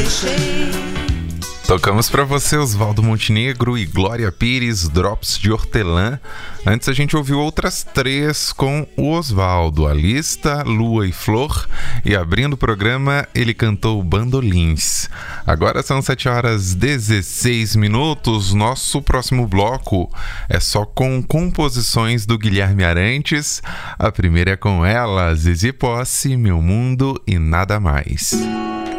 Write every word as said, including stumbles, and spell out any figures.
Tocamos pra você Oswaldo Montenegro e Glória Pires, Drops de Hortelã. Antes a gente ouviu outras três com o Oswaldo, A Lista, Lua e Flor. E abrindo o programa, ele cantou Bandolins. Agora são sete horas e dezesseis minutos. Nosso próximo bloco é só com composições do Guilherme Arantes. A primeira é com ela, Zizi Posse, Meu Mundo e Nada Mais.